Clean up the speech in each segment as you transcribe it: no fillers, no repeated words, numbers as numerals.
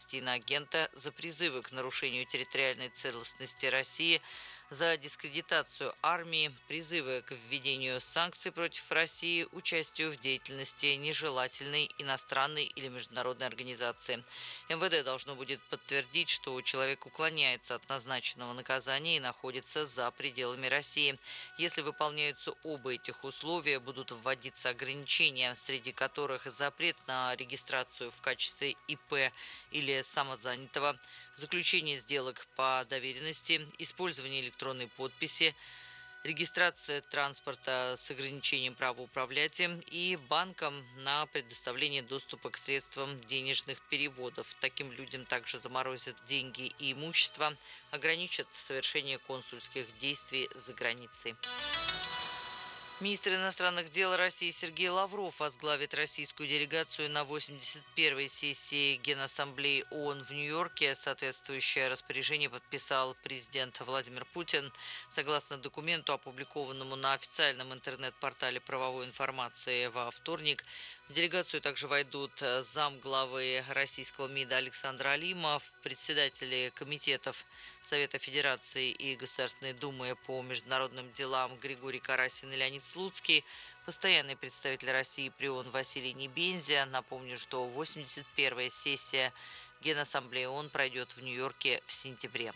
ответственности иноагента за призывы к нарушению территориальной целостности России, за дискредитацию армии, призывы к введению санкций против России, участию в деятельности нежелательной иностранной или международной организации. МВД должно будет подтвердить, что человек уклоняется от назначенного наказания и находится за пределами России. Если выполняются оба этих условия, будут вводиться ограничения, среди которых запрет на регистрацию в качестве ИП или самозанятого, заключение сделок по доверенности, использование электронной подписи, регистрация транспорта с ограничением права управлять им и банкам на предоставление доступа к средствам денежных переводов. Таким людям также заморозят деньги и имущество, ограничат совершение консульских действий за границей. Министр иностранных дел России Сергей Лавров возглавит российскую делегацию на 81-й сессии Генассамблеи ООН в Нью-Йорке. Соответствующее распоряжение подписал президент Владимир Путин. Согласно документу, опубликованному на официальном интернет-портале правовой информации во вторник, в делегацию также войдут замглавы российского МИДа Александр Алимов, председатели комитетов Совета Федерации и Государственной Думы по международным делам Григорий Карасин и Леонид Слуцкий, постоянный представитель России при ООН Василий Небензя. Напомню, что 81-я сессия Генассамблеи ООН пройдет в Нью-Йорке в сентябре.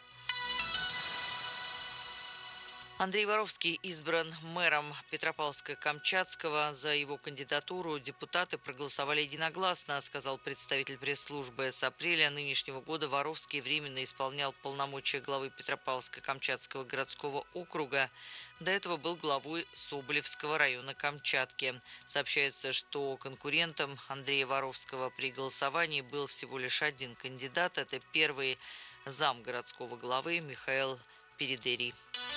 Андрей Воровский избран мэром Петропавловска-Камчатского. За его кандидатуру депутаты проголосовали единогласно, сказал представитель пресс-службы. С апреля нынешнего года Воровский временно исполнял полномочия главы Петропавловска-Камчатского городского округа. До этого был главой Соболевского района Камчатки. Сообщается, что конкурентом Андрея Воровского при голосовании был всего лишь один кандидат. Это первый зам городского главы Михаил Передерий.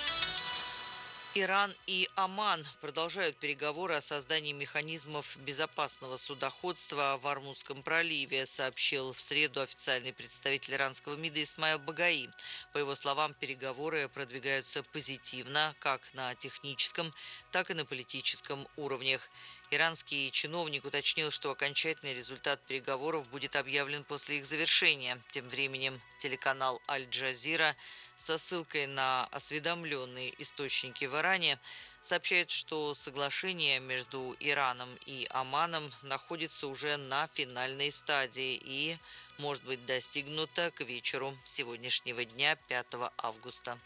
Иран и Оман продолжают переговоры о создании механизмов безопасного судоходства в Ормузском проливе, сообщил в среду официальный представитель иранского МИДа Исмаил Багаи. По его словам, переговоры продвигаются позитивно как на техническом, так и на политическом уровнях. Иранский чиновник уточнил, что окончательный результат переговоров будет объявлен после их завершения. Тем временем телеканал «Аль-Джазира» со ссылкой на осведомленные источники в Иране сообщает, что соглашение между Ираном и Оманом находится уже на финальной стадии и может быть достигнуто к вечеру сегодняшнего дня, 5 августа.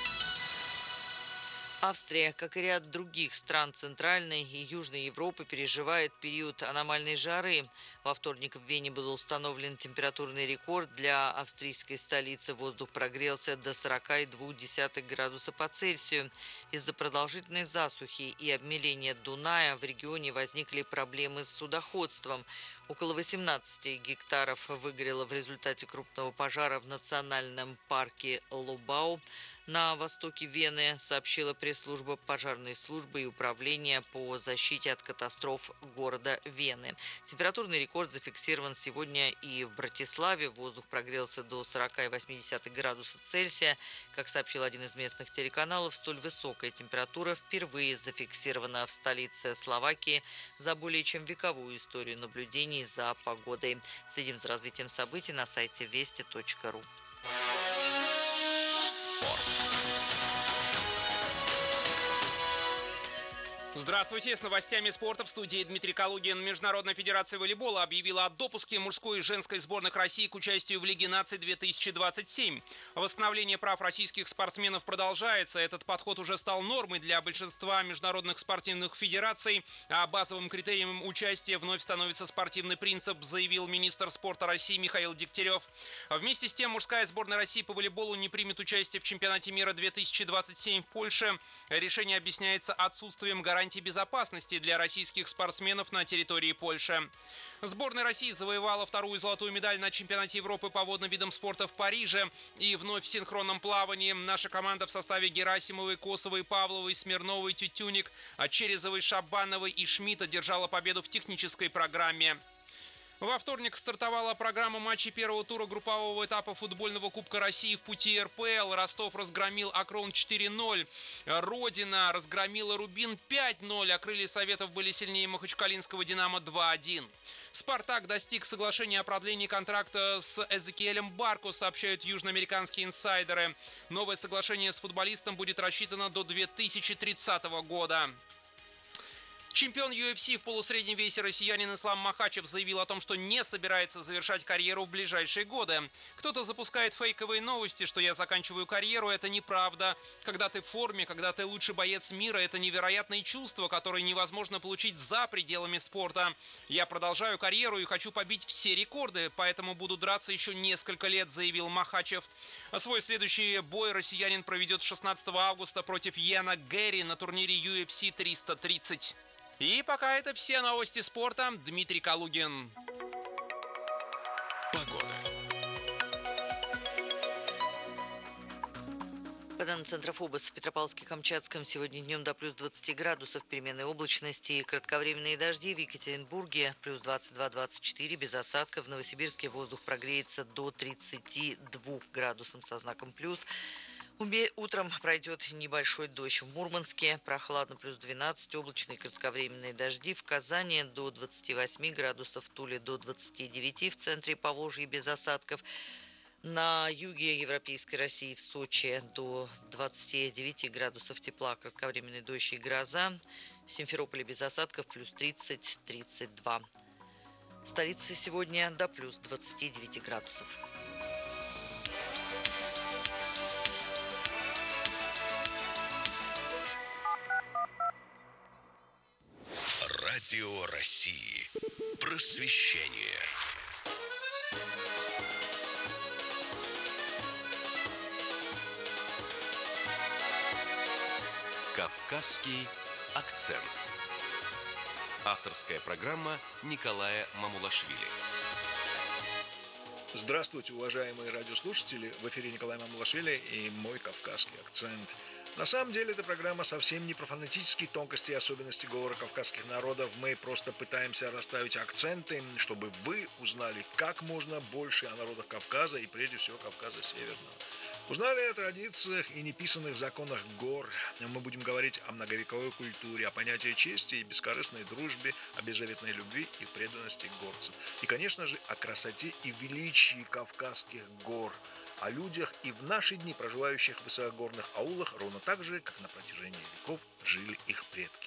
Австрия, как и ряд других стран Центральной и Южной Европы, переживает период аномальной жары. Во вторник в Вене был установлен температурный рекорд. Для австрийской столицы воздух прогрелся до 40,2 градуса по Цельсию. Из-за продолжительной засухи и обмеления Дуная в регионе возникли проблемы с судоходством. Около 18 гектаров выгорело в результате крупного пожара в национальном парке Лобау на востоке Вены, сообщила пресс-служба пожарной службы и управления по защите от катастроф города Вены. Температурный рекорд зафиксирован сегодня и в Братиславе. Воздух прогрелся до 40,8 градуса Цельсия. Как сообщил один из местных телеканалов, столь высокая температура впервые зафиксирована в столице Словакии за более чем вековую историю наблюдений за погодой. Следим за развитием событий на сайте вести.ру. Здравствуйте, с новостями спорта в студии Дмитрий Калугин. Международная федерация волейбола объявила о допуске мужской и женской сборных России к участию в Лиге наций 2027. Восстановление прав российских спортсменов продолжается. Этот подход уже стал нормой для большинства международных спортивных федераций, а базовым критерием участия вновь становится спортивный принцип, заявил министр спорта России Михаил Дегтярев. Вместе с тем, мужская сборная России по волейболу не примет участие в чемпионате мира 2027 в Польше. Решение объясняется отсутствием гарантий безопасности для российских спортсменов на территории Польши. Сборная России завоевала вторую золотую медаль на чемпионате Европы по водным видам спорта в Париже. И вновь в синхронном плавании наша команда в составе Герасимовой, Косовой, Павловой, Смирновой, Тютюник, Черезовой, Шабановой и Шмидта держала победу в технической программе. Во вторник стартовала программа матчей первого тура группового этапа футбольного Кубка России в пути РПЛ. Ростов разгромил Акрон 4-0. Родина разгромила Рубин 5-0. А крылья Советов были сильнее махачкалинского Динамо 2-1. Спартак достиг соглашения о продлении контракта с Эзекиэлем Барко, сообщают южноамериканские инсайдеры. Новое соглашение с футболистом будет рассчитано до 2030 года. Чемпион UFC в полусреднем весе россиянин Ислам Махачев заявил о том, что не собирается завершать карьеру в ближайшие годы. Кто-то запускает фейковые новости, что я заканчиваю карьеру. Это неправда. Когда ты в форме, когда ты лучший боец мира, это невероятные чувства, которые невозможно получить за пределами спорта. Я продолжаю карьеру и хочу побить все рекорды, поэтому буду драться еще несколько лет, заявил Махачев. Свой следующий бой россиянин проведет 16 августа против Йена Гэри на турнире UFC 330. И пока это все новости спорта. Дмитрий Калугин. Погода. По данным Центра ФОБОС, в Петропавловске-Камчатском сегодня днем до плюс 20 градусов переменной облачности и кратковременные дожди. В Екатеринбурге плюс 22-24 без осадков. В Новосибирске воздух прогреется до 32 градусов со знаком плюс. Утром пройдет небольшой дождь. В Мурманске прохладно, плюс 12, облачные кратковременные дожди. В Казани до 28 градусов, в Туле до 29, в центре Поволжья без осадков. На юге Европейской России, в Сочи, до 29 градусов тепла, кратковременный дождь и гроза. В Симферополе без осадков, плюс 30-32. В столице сегодня до плюс 29 градусов. Радио России. Просвещение. Кавказский акцент. Авторская программа Николая Мамулашвили. Здравствуйте, уважаемые радиослушатели. В эфире Николай Мамулашвили и мой кавказский акцент. На самом деле, эта программа совсем не про фонетические тонкости и особенности говора кавказских народов. Мы просто пытаемся расставить акценты, чтобы вы узнали как можно больше о народах Кавказа и прежде всего Кавказа Северного. Узнали о традициях и неписанных законах гор. Мы будем говорить о многовековой культуре, о понятии чести и бескорыстной дружбе, о беззаветной любви и преданности горцам. И, конечно же, о красоте и величии Кавказских гор, о людях и в наши дни проживающих в высокогорных аулах, ровно так же, как на протяжении веков жили их предки.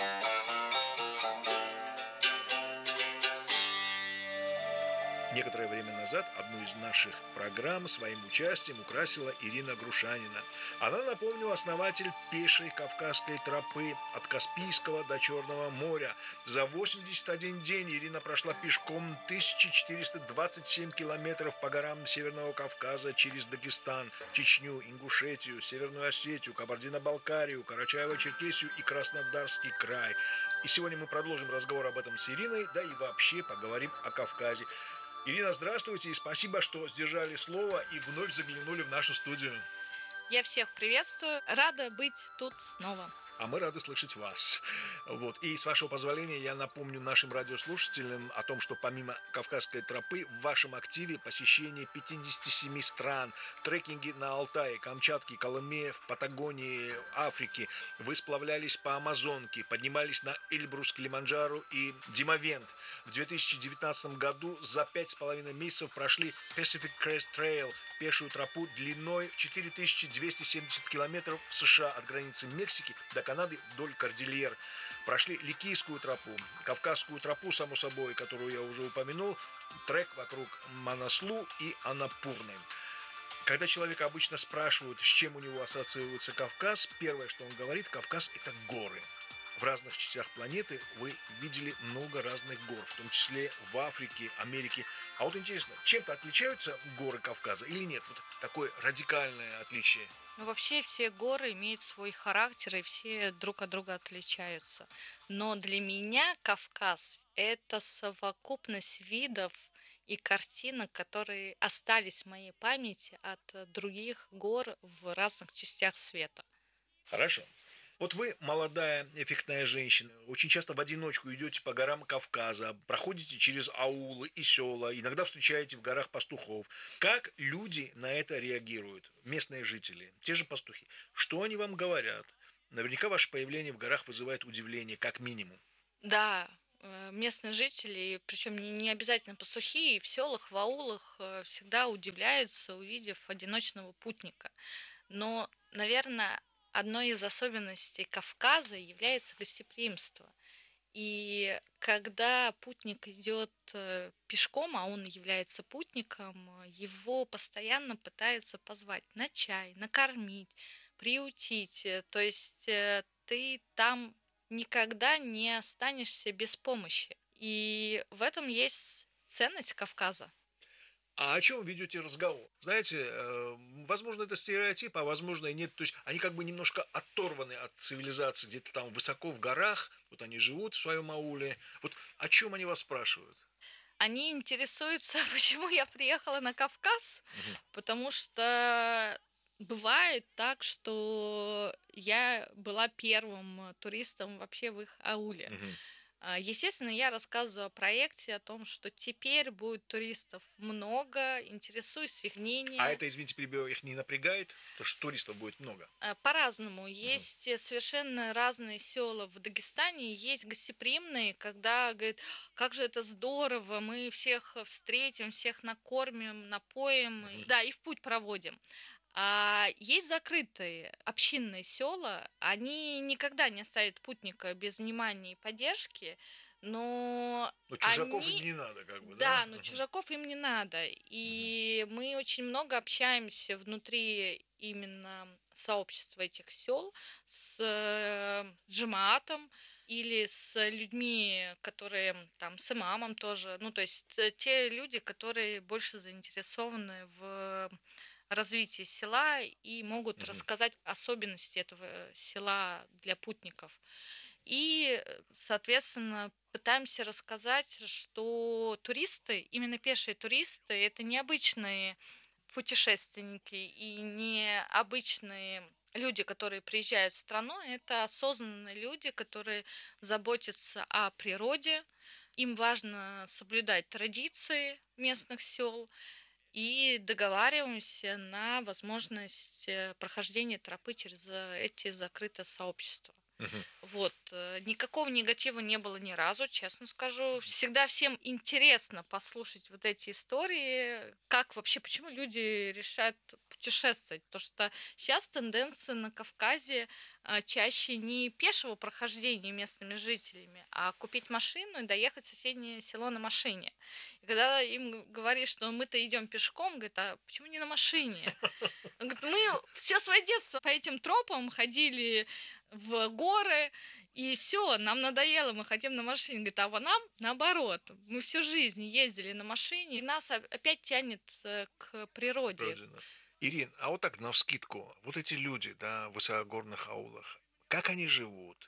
Некоторое время назад одну из наших программ своим участием украсила Ирина Грушанина. Она, напомню, основатель пешей Кавказской тропы от Каспийского до Черного моря. За 81 день Ирина прошла пешком 1427 километров по горам Северного Кавказа через Дагестан, Чечню, Ингушетию, Северную Осетию, Кабардино-Балкарию, Карачаево-Черкесию и Краснодарский край. И сегодня мы продолжим разговор об этом с Ириной, да и вообще поговорим о Кавказе. Ирина, здравствуйте и спасибо, что сдержали слово и вновь заглянули в нашу студию. Я всех приветствую. Рада быть тут снова. А мы рады слышать вас. Вот. И с вашего позволения я напомню нашим радиослушателям о том, что помимо Кавказской тропы в вашем активе посещение 57 стран, трекинги на Алтае, Камчатке, Колыме, в Патагонии, Африке. Вы сплавлялись по Амазонке, поднимались на Эльбрус, Килиманджаро и Димовент. В 2019 году за 5,5 месяцев прошли Pacific Crest Trail, пешую тропу длиной в 4270 километров в США от границы Мексики до Канады вдоль Кордильер. Прошли Ликийскую тропу, Кавказскую тропу, само собой, которую я уже упомянул, трек вокруг Манаслу и Анапурны. Когда человека обычно спрашивают, с чем у него ассоциируется Кавказ, первое, что он говорит, Кавказ – это горы. В разных частях планеты вы видели много разных гор, в том числе в Африке, Америке. А вот интересно, чем-то отличаются горы Кавказа или нет? Вот такое радикальное отличие. Ну, вообще все горы имеют свой характер и все друг от друга отличаются. Но для меня Кавказ – это совокупность видов и картинок, которые остались в моей памяти от других гор в разных частях света. Хорошо. Вот вы молодая, эффектная женщина, очень часто в одиночку идете по горам Кавказа, проходите через аулы и села, иногда встречаете в горах пастухов. Как люди на это реагируют, местные жители, те же пастухи? Что они вам говорят? Наверняка ваше появление в горах вызывает удивление, как минимум. Да, местные жители, причем не обязательно пастухи, и в селах, в аулах всегда удивляются, увидев одиночного путника. Но, наверное, одной из особенностей Кавказа является гостеприимство. И когда путник идет пешком, а он является путником, его постоянно пытаются позвать на чай, накормить, приютить. То есть ты там никогда не останешься без помощи. И в этом есть ценность Кавказа. А о чем ведете разговор? Знаете, возможно, это стереотип, а возможно и нет. То есть они как бы немножко оторваны от цивилизации, где-то там высоко в горах, вот они живут в своем ауле. Вот о чем они вас спрашивают? Они интересуются, почему я приехала на Кавказ, потому что бывает так, что я была первым туристом вообще в их ауле. Естественно, я рассказываю о проекте, о том, что теперь будет туристов много, интересуюсь их А мнением. это, извините, перебиваю, их не напрягает, потому что туристов будет много. По-разному. Есть совершенно разные села в Дагестане, есть гостеприимные, когда говорят, как же это здорово, мы всех встретим, всех накормим, напоим, да, и в путь проводим. А есть закрытые общинные села, они никогда не оставят путника без внимания и поддержки, но чужаков они... им не надо, как бы, Да, да? но чужаков им не надо. И мы очень много общаемся внутри именно сообщества этих сел с джемаатом или с людьми, которые там с имамом тоже. Ну, то есть те люди, которые больше заинтересованы в развитии села и могут рассказать особенности этого села для путников. И, соответственно, пытаемся рассказать, что туристы, именно пешие туристы, это необычные путешественники и необычные люди, которые приезжают в страну, это осознанные люди, которые заботятся о природе, им важно соблюдать традиции местных сел, и договариваемся на возможность прохождения тропы через эти закрытые сообщества. Вот. Никакого негатива не было ни разу, честно скажу. Всегда всем интересно послушать вот эти истории, как вообще, почему люди решают путешествовать. Потому что сейчас тенденция на Кавказе чаще не пешего прохождения местными жителями, а купить машину и доехать в соседнее село на машине. И когда им говоришь, что мы-то идем пешком, говорят, а почему не на машине? Он говорит, мы все свое детство по этим тропам ходили в горы, и все, нам надоело, мы хотим на машине. Говорит, а нам наоборот, мы всю жизнь ездили на машине, и нас опять тянет к природе. Ирин, а вот так навскидку, вот эти люди, да, в высокогорных аулах, как они живут,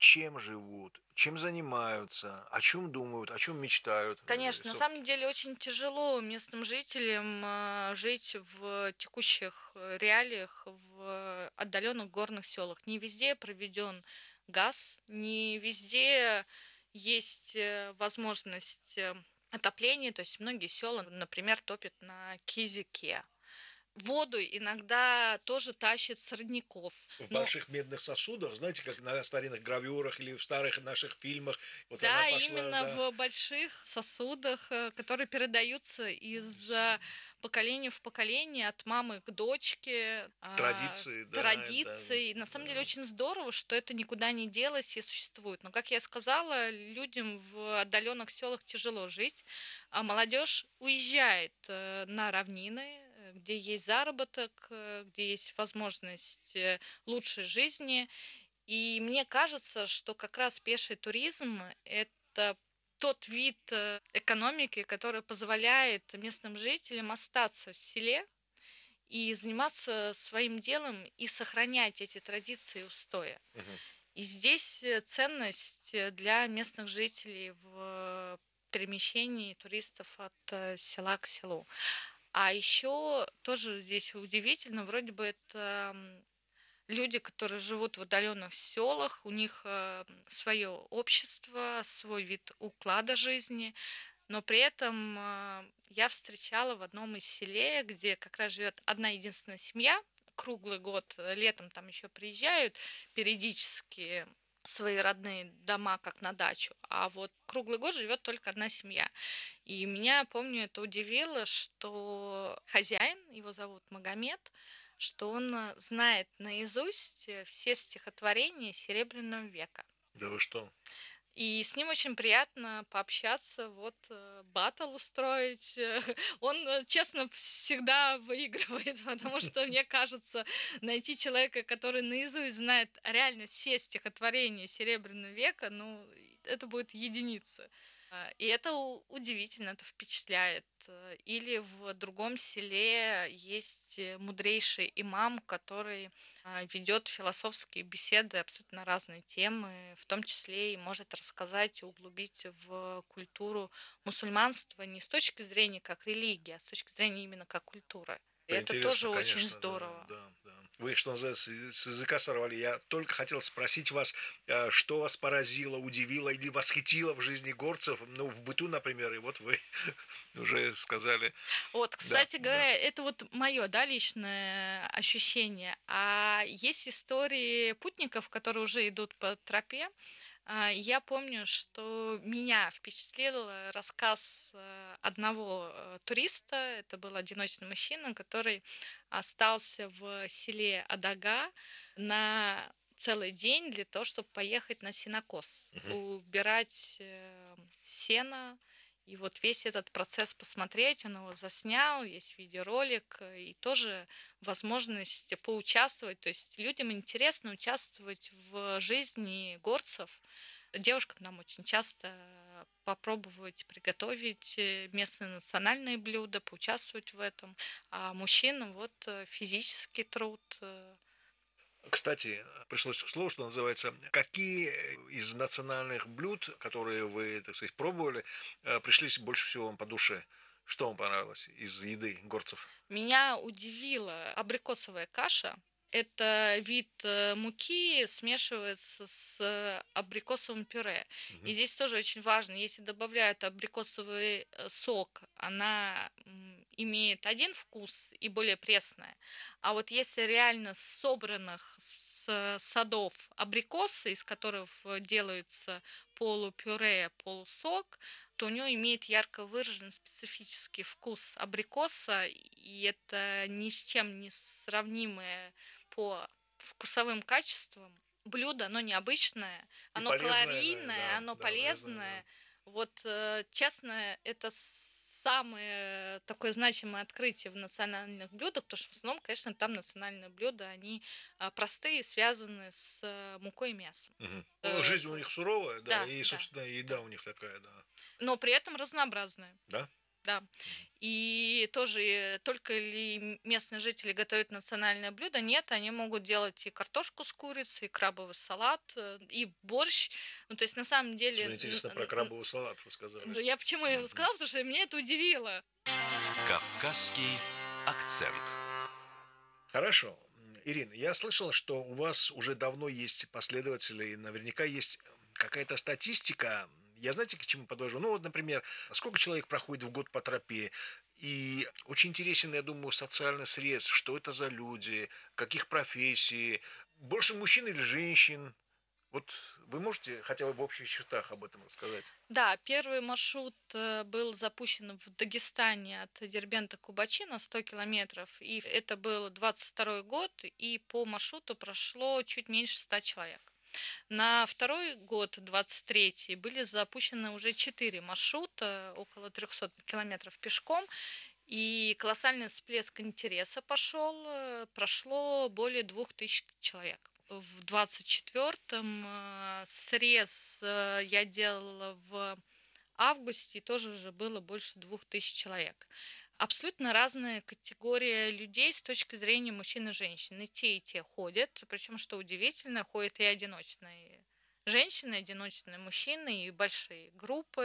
чем занимаются, о чем думают, о чем мечтают? Конечно, на самом деле очень тяжело местным жителям жить в текущих реалиях в отдаленных горных селах. Не везде проведен газ, не везде есть возможность отопления. То есть многие села, например, топят на кизике. Воду иногда тоже тащат с родников. В больших медных сосудах, знаете, как на старинных гравюрах или в старых наших фильмах. Вот да, она пошла, именно в больших сосудах, которые передаются из поколения в поколение, от мамы к дочке. Традиции, да. Традиции. На самом деле очень здорово, что это никуда не делось и существует. Но, как я сказала, людям в отдаленных селах тяжело жить, а молодежь уезжает на равнины, где есть заработок, где есть возможность лучшей жизни. И мне кажется, что как раз пеший туризм – это тот вид экономики, который позволяет местным жителям остаться в селе и заниматься своим делом и сохранять эти традиции и устои. И здесь ценность для местных жителей в перемещении туристов от села к селу. А еще тоже здесь удивительно, вроде бы это люди, которые живут в отдаленных селах, у них свое общество, свой вид уклада жизни, но при этом я встречала в одном из селе, где как раз живет одна единственная семья, круглый год, летом там еще приезжают периодически свои родные дома, как на дачу, а вот круглый год живет только одна семья. И меня, помню, это удивило, что хозяин, его зовут Магомед, что он знает наизусть все стихотворения Серебряного века. Да вы что? И с ним очень приятно пообщаться, вот баттл устроить. Он, честно, всегда выигрывает, потому что, мне кажется, найти человека, который наизусть знает реально все стихотворения Серебряного века, ну, это будет единица. И это удивительно, это впечатляет. Или в другом селе есть мудрейший имам, который ведет философские беседы, абсолютно разные темы, в том числе и может рассказать и углубить в культуру мусульманства не с точки зрения как религии, а с точки зрения именно как культуры. И это тоже Конечно, очень здорово. Да. Вы, что называется, с языка сорвали. Я только хотел спросить вас, что вас поразило, удивило или восхитило в жизни горцев, ну, в быту, например, и вот вы уже сказали. Вот, кстати говоря, это вот мое, да, личное ощущение. А есть истории путников, которые уже идут по тропе. Я помню, что меня впечатлил рассказ одного туриста. Это был одиночный мужчина, который остался в селе Адага на целый день для того, чтобы поехать на сенокос, убирать сено. И вот весь этот процесс посмотреть, он его заснял, есть видеоролик, и тоже возможность поучаствовать. То есть людям интересно участвовать в жизни горцев. Девушкам нам очень часто попробовать приготовить местные национальные блюда, поучаствовать в этом. А мужчинам вот физический труд. Кстати, пришлось к слову, что называется, какие из национальных блюд, которые вы, так сказать, пробовали, пришлись больше всего вам по душе? Что вам понравилось из еды горцев? Меня удивила абрикосовая каша. Это вид муки смешивается с абрикосовым пюре. И здесь тоже очень важно, если добавляют абрикосовый сок, она имеет один вкус и более пресная. А вот если реально с собранных с садов абрикосы, из которых делаются полупюре, полусок, то у него имеет ярко выраженный специфический вкус абрикоса, и это ни с чем не сравнимое по вкусовым качествам блюдо, оно необычное, оно полезное, калорийное, да, оно да, полезное. полезное, Вот, честно, это самое такое значимое открытие в национальных блюдах, потому что в основном, конечно, там национальные блюда, они простые, связаны с мукой и мясом. Ну, жизнь у них суровая, да, да, и, да, собственно, еда у них такая, да. но при этом разнообразная. Да? Да. И тоже только ли местные жители готовят национальное блюдо? Нет, они могут делать и картошку с курицей, и крабовый салат, и борщ. Ну, то есть, на самом деле... Что интересно про крабовый салат вы сказали. Я почему я сказала? Потому что меня это удивило. Кавказский акцент. Хорошо. Ирина, я слышал, что у вас уже давно есть последователи, и наверняка есть какая-то статистика. Я знаете, к чему подвожу? Ну, вот, например, сколько человек проходит в год по тропе, и очень интересен, я думаю, социальный срез, что это за люди, каких профессий, больше мужчин или женщин. Вот вы можете хотя бы в общих чертах об этом рассказать? Да, первый маршрут был запущен в Дагестане от Дербента к Кубачи на 100 километров, и это был 22 год, и по маршруту прошло чуть меньше 100 человек. На второй год, 23-й, были запущены уже 4 маршрута, около 300 километров пешком, и колоссальный всплеск интереса пошел, прошло более 2000 человек. В 24-м срез я делала в августе, и тоже уже было больше 2000 человек. Абсолютно разные категории людей с точки зрения мужчин и женщин. И те ходят, причем, что удивительно, ходят и одиночные женщины, одиночные мужчины, и большие группы.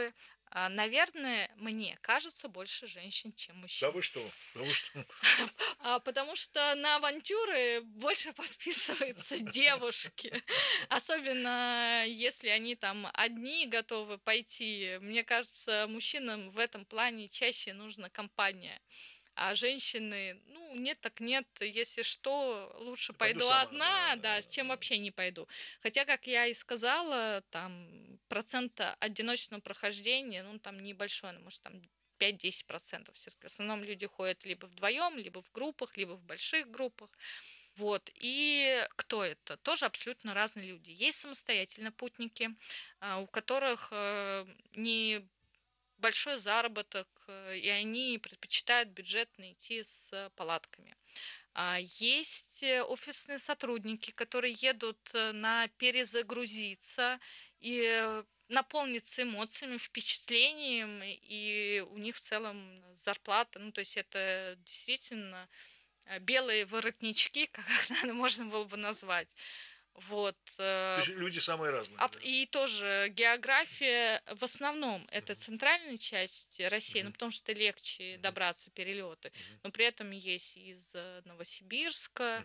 Наверное, мне кажется, больше женщин, чем мужчин. Да вы что? Да вы что? Потому что на авантюры больше подписываются девушки. Особенно если они там одни готовы пойти. Мне кажется, мужчинам в этом плане чаще нужна компания. А женщины, нет так нет, если что, лучше пойду сама, одна, да. чем вообще не пойду. Хотя, как я и сказала, там процент одиночного прохождения, там небольшой, может, там 5-10%. Все-таки в основном люди ходят либо вдвоем, либо в группах, либо в больших группах. Вот. И кто это? Тоже абсолютно разные люди. Есть самостоятельно путники, у которых не большой заработок, и они предпочитают бюджетно идти с палатками. Есть офисные сотрудники, которые едут на перезагрузиться и наполниться эмоциями, впечатлением, и у них в целом зарплата, то есть это действительно белые воротнички, как их можно было бы назвать. Вот. То есть люди самые разные. Да. И тоже география в основном это центральная часть России, потому что легче добраться перелеты, но при этом есть из Новосибирска,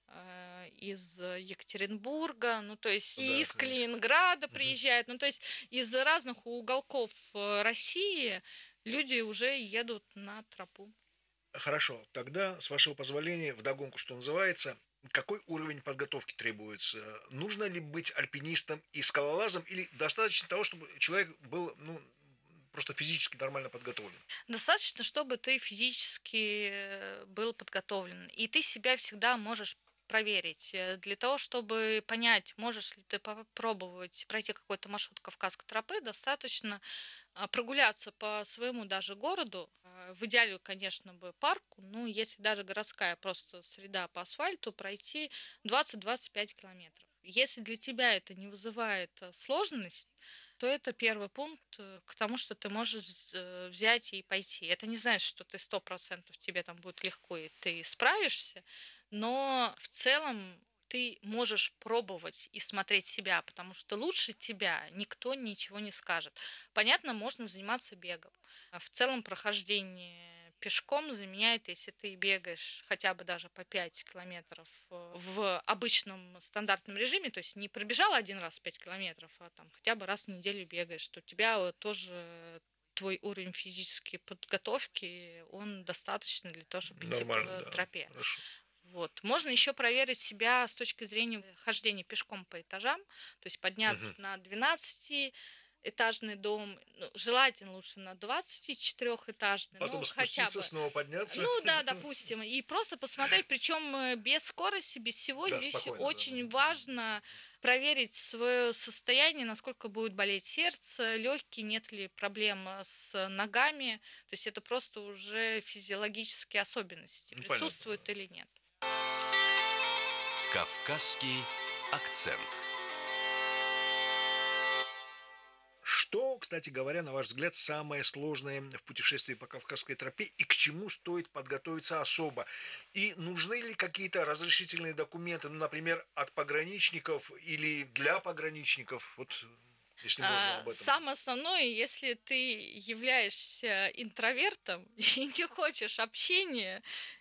из Екатеринбурга, то есть и из Калининграда приезжают, то есть из разных уголков России люди уже едут на тропу. Хорошо, тогда, с вашего позволения, вдогонку, что называется, какой уровень подготовки требуется? Нужно ли быть альпинистом и скалолазом, или достаточно того, чтобы человек был, просто физически нормально подготовлен? Достаточно, чтобы ты физически был подготовлен, и ты себя всегда можешь проверить. Для того, чтобы понять, можешь ли ты попробовать пройти какой-то маршрут Кавказской тропы, достаточно прогуляться по своему даже городу. В идеале, конечно, бы парку, если даже городская просто среда по асфальту, пройти 20-25 километров. Если для тебя это не вызывает сложность, то это первый пункт к тому, что ты можешь взять и пойти. Это не значит, что ты 100% тебе там будет легко и ты справишься, но в целом ты можешь пробовать и смотреть себя, потому что лучше тебя никто ничего не скажет. Понятно, можно заниматься бегом. В целом прохождение пешком заменяет, если ты бегаешь хотя бы даже по 5 километров в обычном стандартном режиме, то есть не пробежал один раз 5 километров, а там хотя бы раз в неделю бегаешь, то у тебя тоже твой уровень физической подготовки, он достаточный для того, чтобы идти по тропе. Хорошо. Вот. Можно еще проверить себя с точки зрения хождения пешком по этажам, то есть подняться на 12-этажный дом, желательно лучше на 24-этажный. Потом спуститься, хотя бы снова подняться. Да, допустим. И просто посмотреть, причем без скорости, без всего. Да, здесь очень важно проверить свое состояние, насколько будет болеть сердце, легкие, нет ли проблем с ногами. То есть это просто уже физиологические особенности, присутствуют или нет. Кавказский акцент. Что, кстати говоря, на ваш взгляд, самое сложное в путешествии по Кавказской тропе и к чему стоит подготовиться особо? И нужны ли какие-то разрешительные документы, например, от пограничников или для пограничников? Вот, если можно об этом. Самое основное, если ты являешься интровертом и не хочешь общения,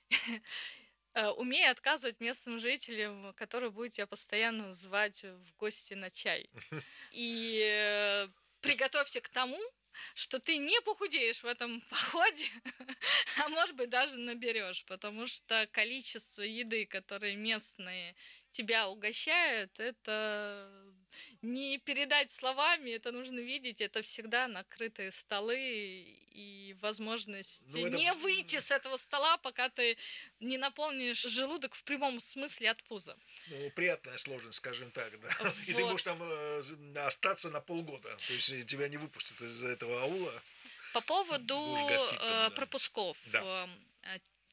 умей отказывать местным жителям, которые будут тебя постоянно звать в гости на чай. И приготовься к тому, что ты не похудеешь в этом походе, а может быть даже наберешь, потому что количество еды, которые местные тебя угощают, это не передать словами, это нужно видеть, это всегда накрытые столы и возможность не выйти с этого стола, пока ты не наполнишь желудок в прямом смысле от пуза. Приятная сложность, скажем так, да. Вот. И ты можешь там остаться на полгода, то есть тебя не выпустят из этого аула. По поводу пропусков. Да.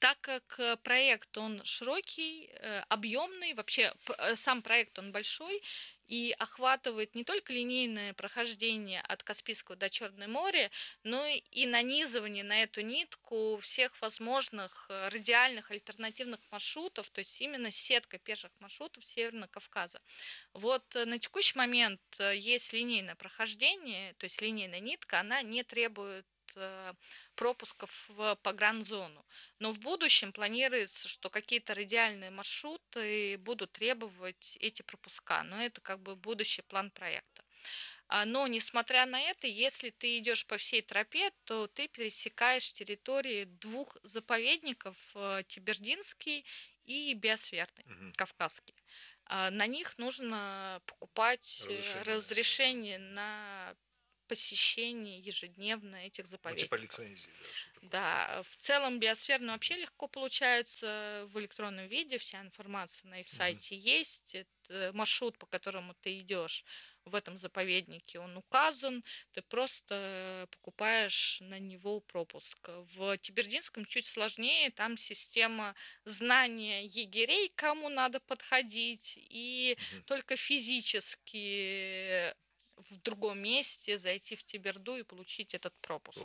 Так как проект, он широкий, объемный, вообще сам проект, он большой, и охватывает не только линейное прохождение от Каспийского до Черного моря, но и нанизывание на эту нитку всех возможных радиальных альтернативных маршрутов, то есть именно сетка пеших маршрутов Северного Кавказа. Вот на текущий момент есть линейное прохождение, то есть линейная нитка, она не требует пропусков в погранзону. Но в будущем планируется, что какие-то радиальные маршруты будут требовать эти пропуска. Но это как бы будущий план проекта. Но, несмотря на это, если ты идешь по всей тропе, то ты пересекаешь территории двух заповедников, Тибердинский и Биосферный, Кавказский. На них нужно покупать разрешение на посещение ежедневно этих заповедников. Типа лицензии, да, что такое. Да, в целом биосферно вообще легко получается в электронном виде, вся информация на их сайте есть, это маршрут, по которому ты идешь в этом заповеднике, он указан, ты просто покупаешь на него пропуск. В Тибердинском чуть сложнее, там система знания егерей, к кому надо подходить, и только физически в другом месте зайти в Тиберду и получить этот пропуск.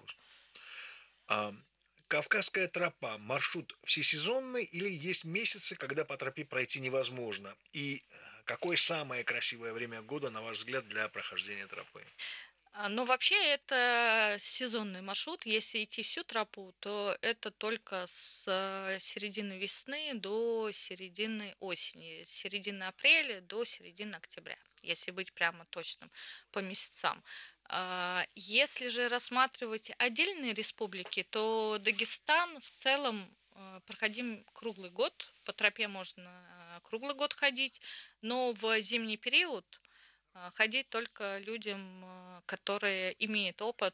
Кавказская тропа, маршрут всесезонный или есть месяцы, когда по тропе пройти невозможно? И какое самое красивое время года, на ваш взгляд, для прохождения тропы? Ну, вообще, это сезонный маршрут. Если идти всю тропу, то это только с середины весны до середины осени, с середины апреля до середины октября, если быть прямо точным по месяцам. Если же рассматривать отдельные республики, то Дагестан в целом проходим круглый год. По тропе можно круглый год ходить, но в зимний период ходить только людям, которые имеют опыт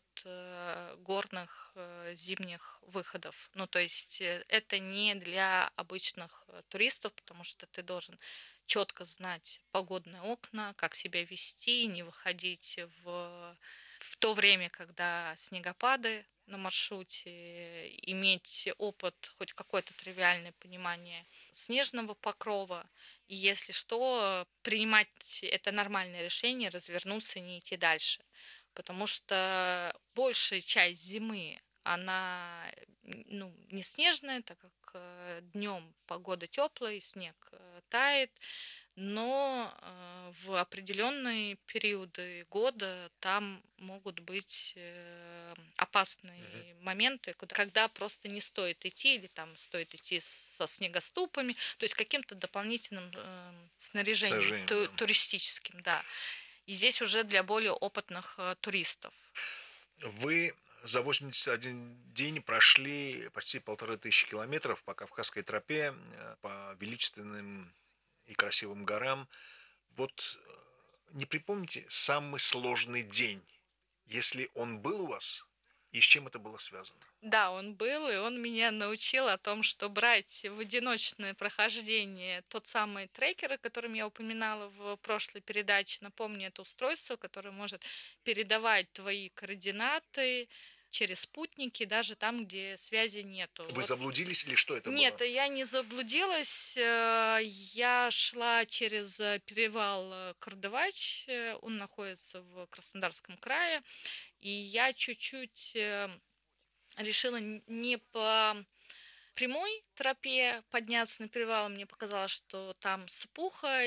горных зимних выходов. Ну, то есть это не для обычных туристов, потому что ты должен четко знать погодные окна, как себя вести, не выходить в то время, когда снегопады на маршруте, иметь опыт, хоть какое-то тривиальное понимание снежного покрова, и если что, принимать это нормальное решение, развернуться и не идти дальше. Потому что большая часть зимы, она не снежная, так как днем погода теплая, снег тает, но в определенные периоды года там могут быть опасные моменты, когда просто не стоит идти, или там стоит идти со снегоступами, то есть каким-то дополнительным снаряжением туристическим, да. И здесь уже для более опытных туристов. Вы за 81 день прошли почти 1500 километров по Кавказской тропе, по величественным и красивым горам. Вот не припомните самый сложный день, если он был у вас, и с чем это было связано? Да, он был, и он меня научил о том, что брать в одиночное прохождение тот самый трекер, о котором я упоминала в прошлой передаче. Напомню, это устройство, которое может передавать твои координаты через спутники, даже там, где связи нету. Вы заблудились или что это было? Нет, я не заблудилась. Я шла через перевал Кардывач, он находится в Краснодарском крае, и я чуть-чуть решила не по прямой тропе подняться на перевал. Мне показалось, что там сыпуха,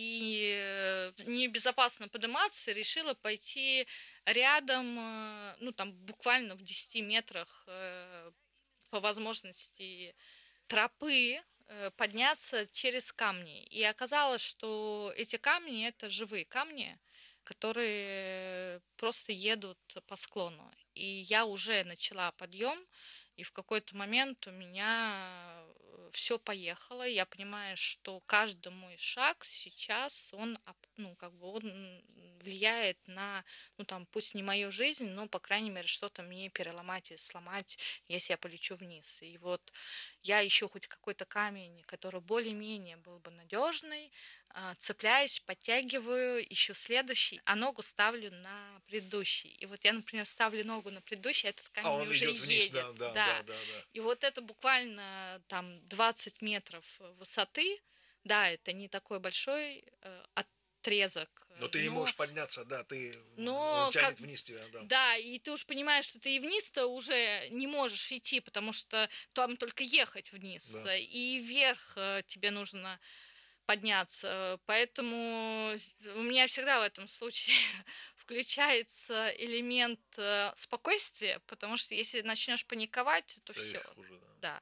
и небезопасно подниматься, решила пойти рядом, там буквально в 10 метрах по возможности тропы подняться через камни. И оказалось, что эти камни – это живые камни, которые просто едут по склону. И я уже начала подъем, и в какой-то момент у меня все поехало. Я понимаю, что каждый мой шаг сейчас, он он влияет на, пусть не мою жизнь, но, по крайней мере, что-то мне переломать и сломать, если я полечу вниз. И вот я ищу хоть какой-то камень, который более-менее был бы надежный, цепляюсь, подтягиваю, ищу следующий, а ногу ставлю на предыдущий. И вот я, например, ставлю ногу на предыдущий, а этот камень он уже идет вниз, едет. да. И вот это буквально там 20 метров высоты. Да, это не такой большой отрезок. Но ты не можешь подняться, да, Но он тянет вниз тебя, да. Да, и ты уж понимаешь, что ты и вниз-то уже не можешь идти, потому что там только ехать вниз. Да. И вверх тебе нужно подняться. Поэтому у меня всегда в этом случае включается элемент спокойствия, потому что если начнешь паниковать, то все. Да.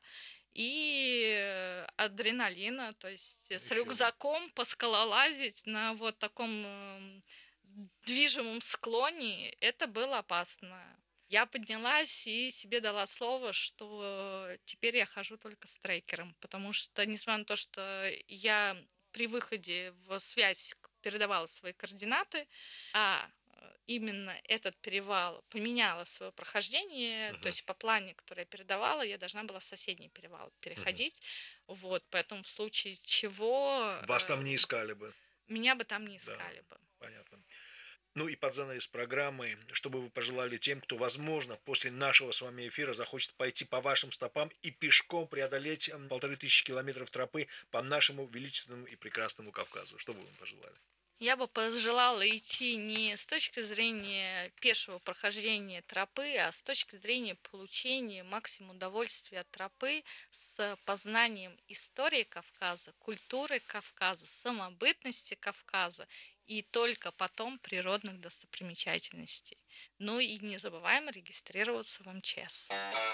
И адреналина, то есть с рюкзаком поскалолазить на вот таком движимом склоне, это было опасно. Я поднялась и себе дала слово, что теперь я хожу только с трекером, потому что, несмотря на то, что я при выходе в связь передавала свои координаты, а именно этот перевал поменяла свое прохождение, то есть по плане, который я передавала, я должна была в соседний перевал переходить, вот, поэтому в случае чего... Вас там не искали бы. Меня бы там не искали бы. Понятно. Ну и под занавес программы, что бы вы пожелали тем, кто, возможно, после нашего с вами эфира захочет пойти по вашим стопам и пешком преодолеть 1500 километров тропы по нашему величественному и прекрасному Кавказу? Что бы вы пожелали? Я бы пожелала идти не с точки зрения пешего прохождения тропы, а с точки зрения получения максимума удовольствия от тропы с познанием истории Кавказа, культуры Кавказа, самобытности Кавказа и только потом природных достопримечательностей. Ну и не забываем регистрироваться в МЧС.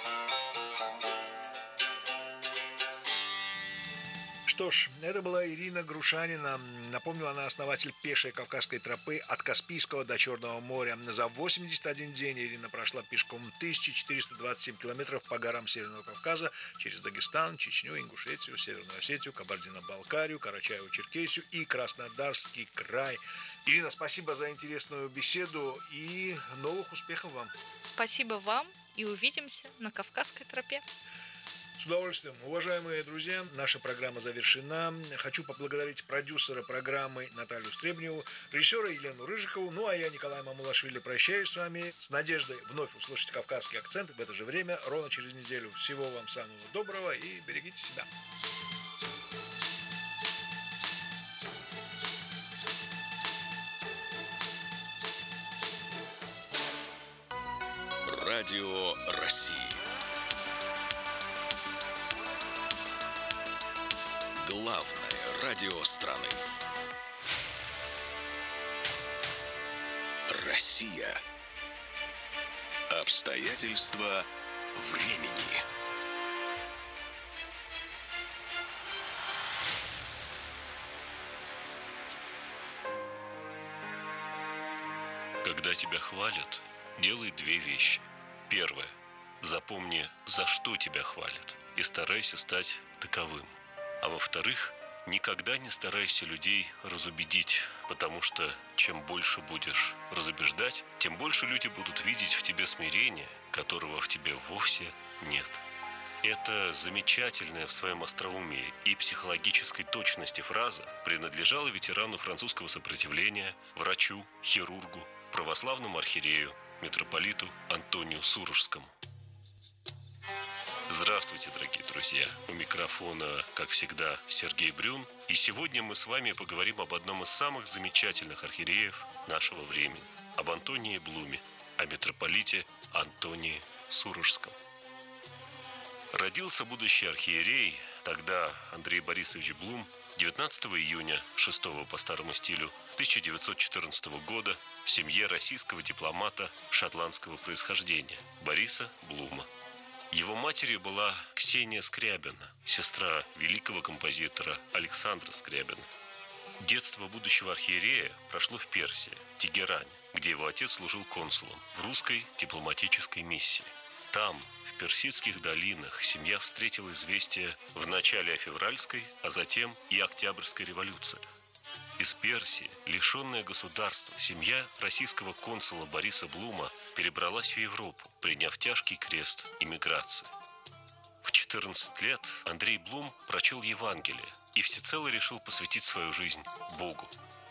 Что ж, это была Ирина Грушанина. Напомню, она основатель пешей Кавказской тропы от Каспийского до Черного моря. За 81 день Ирина прошла пешком 1427 километров по горам Северного Кавказа через Дагестан, Чечню, Ингушетию, Северную Осетию, Кабардино-Балкарию, Карачаево-Черкесию и Краснодарский край. Ирина, спасибо за интересную беседу и новых успехов вам. Спасибо вам и увидимся на Кавказской тропе. С удовольствием. Уважаемые друзья, наша программа завершена. Хочу поблагодарить продюсера программы Наталью Стребневу, режиссера Елену Рыжикову, ну а я, Николай Мамулашвили, прощаюсь с вами с надеждой вновь услышать кавказский акцент в это же время, ровно через неделю. Всего вам самого доброго и берегите себя. Радио России. Главное радио страны. Россия. Обстоятельства времени. Когда тебя хвалят, делай две вещи. Первое. Запомни, за что тебя хвалят, и старайся стать таковым. А во-вторых, никогда не старайся людей разубедить, потому что чем больше будешь разубеждать, тем больше люди будут видеть в тебе смирение, которого в тебе вовсе нет. Эта замечательная в своем остроумии и психологической точности фраза принадлежала ветерану французского сопротивления, врачу, хирургу, православному архиерею, митрополиту Антонию Сурожскому. Здравствуйте, дорогие друзья! У микрофона, как всегда, Сергей Брюн. И сегодня мы с вами поговорим об одном из самых замечательных архиереев нашего времени. Об Антонии Блуме, о митрополите Антонии Сурожском. Родился будущий архиерей, тогда Андрей Борисович Блум, 19 июня 6 по старому стилю 1914 года в семье российского дипломата шотландского происхождения Бориса Блума. Его матерью была Ксения Скрябина, сестра великого композитора Александра Скрябина. Детство будущего архиерея прошло в Персии, Тегеране, где его отец служил консулом в русской дипломатической миссии. Там, в персидских долинах, семья встретила известие в начале о февральской, а затем и октябрьской революциях. Из Персии, лишенная государства, семья российского консула Бориса Блума перебралась в Европу, приняв тяжкий крест иммиграции. В 14 лет Андрей Блум прочел Евангелие и всецело решил посвятить свою жизнь Богу.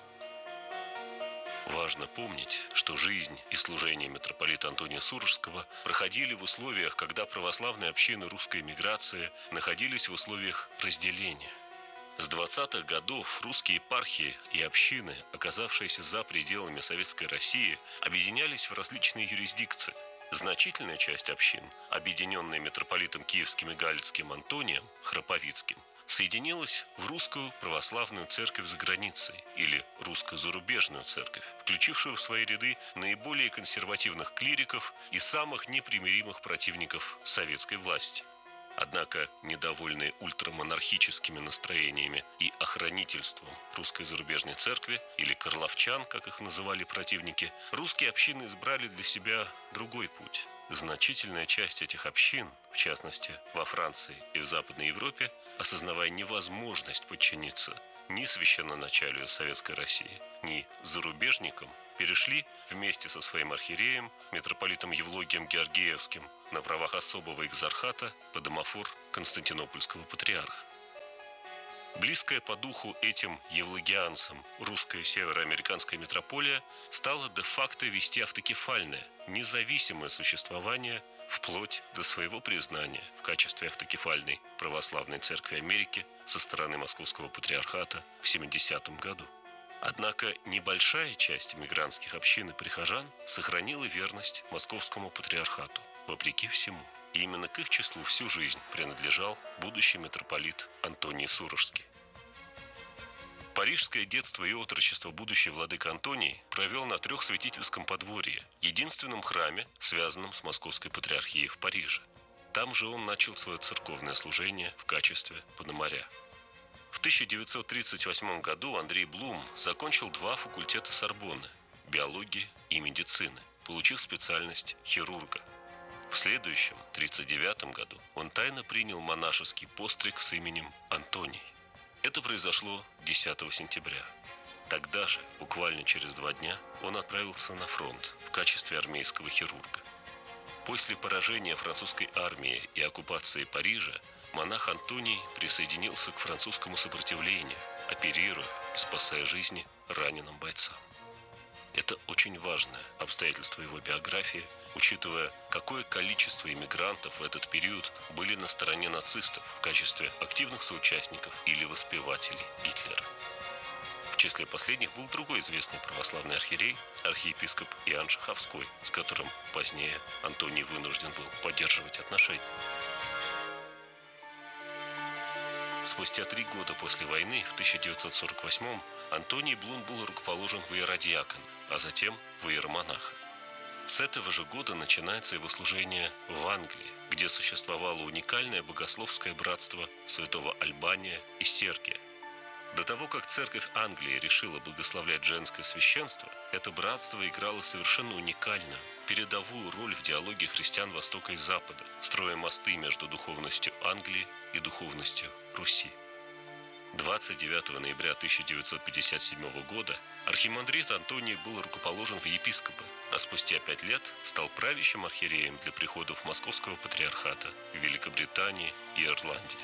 Важно помнить, что жизнь и служение митрополита Антония Сурожского проходили в условиях, когда православные общины русской эмиграции находились в условиях разделения. С 20-х годов русские епархии и общины, оказавшиеся за пределами Советской России, объединялись в различные юрисдикции. Значительная часть общин, объединенная митрополитом Киевским и Галицким Антонием Храповицким, соединилась в Русскую Православную Церковь за границей или Русскую Зарубежную Церковь, включившую в свои ряды наиболее консервативных клириков и самых непримиримых противников советской власти. Однако, недовольные ультрамонархическими настроениями и охранительством Русской Зарубежной Церкви, или карловчан, как их называли противники, русские общины избрали для себя другой путь. Значительная часть этих общин, в частности во Франции и в Западной Европе, осознавая невозможность подчиниться ни священноначалию Советской России, ни зарубежникам, перешли вместе со своим архиереем, митрополитом Евлогием Георгиевским, на правах особого экзархата под домофор Константинопольского патриарха. Близкая по духу этим евлогианцам русская североамериканская митрополия стала де-факто вести автокефальное, независимое существование вплоть до своего признания в качестве автокефальной православной церкви Америки со стороны Московского патриархата в 70-м году. Однако небольшая часть эмигрантских общин и прихожан сохранила верность Московскому патриархату, вопреки всему. И именно к их числу всю жизнь принадлежал будущий митрополит Антоний Сурожский. Парижское детство и отрочество будущий владыка Антоний провел на Трехсвятительском подворье, единственном храме, связанном с Московской патриархией в Париже. Там же он начал свое церковное служение в качестве пономаря. В 1938 году Андрей Блум закончил 2 факультета Сорбонны – биологии и медицины, получив специальность хирурга. В следующем, 1939 году, он тайно принял монашеский постриг с именем Антоний. Это произошло 10 сентября. Тогда же, буквально через 2 дня, он отправился на фронт в качестве армейского хирурга. После поражения французской армии и оккупации Парижа монах Антоний присоединился к французскому сопротивлению, оперируя и спасая жизни раненым бойцам. Это очень важное обстоятельство его биографии, учитывая, какое количество иммигрантов в этот период были на стороне нацистов в качестве активных соучастников или воспевателей Гитлера. В числе последних был другой известный православный архиерей, архиепископ Иоанн Шаховской, с которым позднее Антоний вынужден был поддерживать отношения. Спустя 3 года после войны, в 1948-м, Антоний Блум был рукоположен в иеродиакона, а затем в иеромонаха. С этого же года начинается его служение в Англии, где существовало уникальное богословское братство святого Альбания и Сергия. До того, как церковь Англии решила благословлять женское священство, это братство играло совершенно уникальную, передовую роль в диалоге христиан Востока и Запада, строя мосты между духовностью Англии и духовностью Руси. 29 ноября 1957 года архимандрит Антоний был рукоположен в епископы, а спустя 5 лет стал правящим архиереем для приходов Московского патриархата в Великобритании и Ирландии.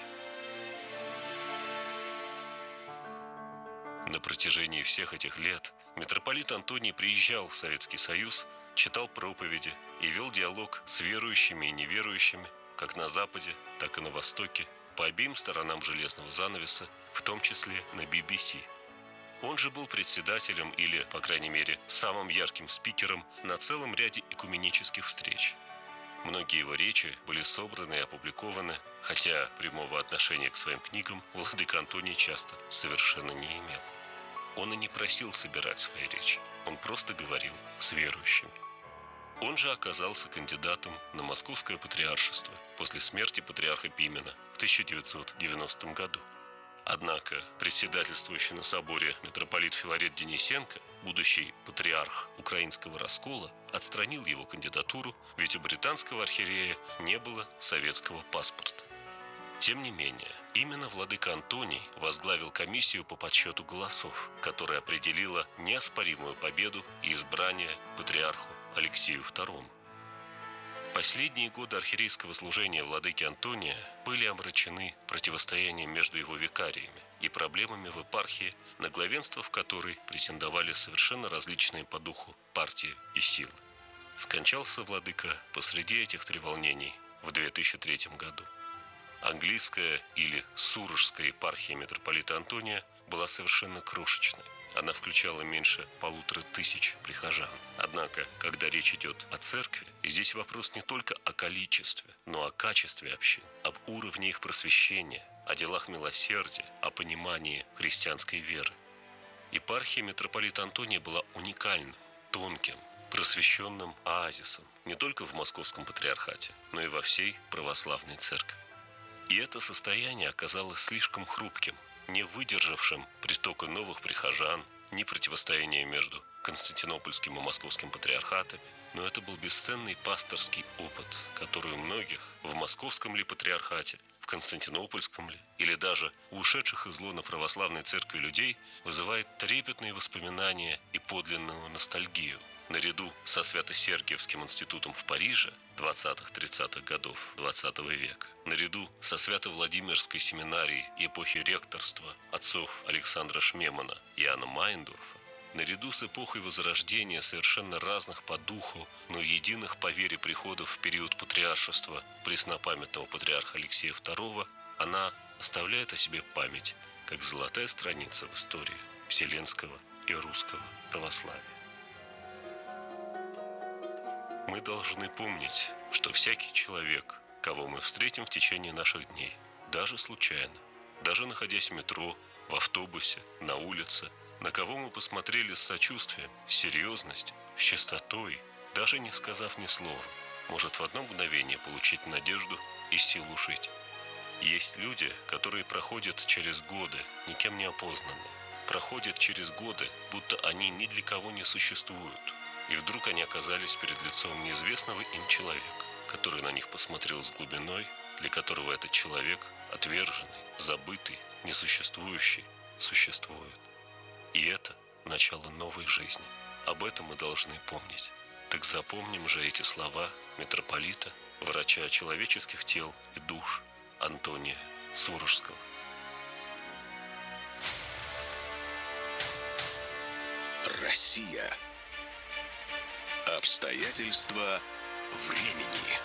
На протяжении всех этих лет митрополит Антоний приезжал в Советский Союз, читал проповеди и вел диалог с верующими и неверующими, как на Западе, так и на Востоке, по обеим сторонам железного занавеса, в том числе на BBC. Он же был председателем или, по крайней мере, самым ярким спикером на целом ряде экуменических встреч. Многие его речи были собраны и опубликованы, хотя прямого отношения к своим книгам владыка Антоний часто совершенно не имел. Он и не просил собирать свои речи, он просто говорил с верующими. Он же оказался кандидатом на Московское патриаршество после смерти патриарха Пимена в 1990 году. Однако председательствующий на соборе митрополит Филарет Денисенко, будущий патриарх украинского раскола, отстранил его кандидатуру, ведь у британского архиерея не было советского паспорта. Тем не менее, именно владыка Антоний возглавил комиссию по подсчету голосов, которая определила неоспоримую победу и избрание патриарху Алексею II. Последние годы архиерейского служения владыки Антония были омрачены противостоянием между его викариями и проблемами в епархии, на главенство в которой претендовали совершенно различные по духу партии и силы. Скончался владыка посреди этих треволнений в 2003 году. Английская или Сурожская епархия митрополита Антония была совершенно крошечной. Она включала меньше 1500 прихожан. Однако, когда речь идет о церкви, здесь вопрос не только о количестве, но о качестве общин, об уровне их просвещения, о делах милосердия, о понимании христианской веры. Епархия митрополита Антония была уникальным, тонким, просвещенным оазисом не только в Московском патриархате, но и во всей православной церкви. И это состояние оказалось слишком хрупким, не выдержавшим притока новых прихожан, ни противостояния между Константинопольским и Московским патриархатами, но это был бесценный пасторский опыт, который у многих в Московском ли патриархате, в Константинопольском ли, или даже у ушедших из лона православной церкви людей вызывает трепетные воспоминания и подлинную ностальгию. Наряду со Свято-Сергиевским институтом в Париже 20-30-х годов XX века, наряду со Свято-Владимирской семинарией эпохи ректорства отцов Александра Шмемана и Иоанна Майндорфа, наряду с эпохой Возрождения совершенно разных по духу, но единых по вере приходов в период патриаршества преснопамятного патриарха Алексея II, она оставляет о себе память, как золотая страница в истории вселенского и русского православия. Мы должны помнить, что всякий человек, кого мы встретим в течение наших дней, даже случайно, даже находясь в метро, в автобусе, на улице, на кого мы посмотрели с сочувствием, серьезностью, с чистотой, даже не сказав ни слова, может в одно мгновение получить надежду и силу жить. Есть люди, которые проходят через годы, никем не опознанные, проходят через годы, будто они ни для кого не существуют. И вдруг они оказались перед лицом неизвестного им человека, который на них посмотрел с глубиной, для которого этот человек, отверженный, забытый, несуществующий, существует. И это начало новой жизни. Об этом мы должны помнить. Так запомним же эти слова митрополита, врача человеческих тел и душ Антония Сурожского. Россия. Обстоятельства времени.